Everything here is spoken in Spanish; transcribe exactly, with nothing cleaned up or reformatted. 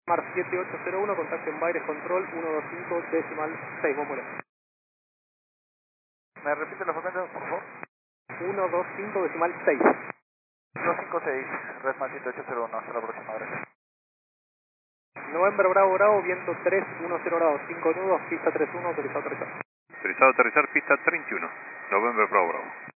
Mar siete ocho cero uno, contacto en Baires Control ciento veinticinco decimal seis, Mómulo. ¿Me repite la frecuencia, por favor? ciento veinticinco decimal seis. ciento cincuenta y seis, Redman siete ocho cero uno, hasta la próxima, gracias. November Bravo Bravo, viento tres uno cero grados, cinco nudos, pista treinta y uno, autorizado a aterrizar. Autorizado a aterrizar, pista treinta y uno, November Bravo Bravo.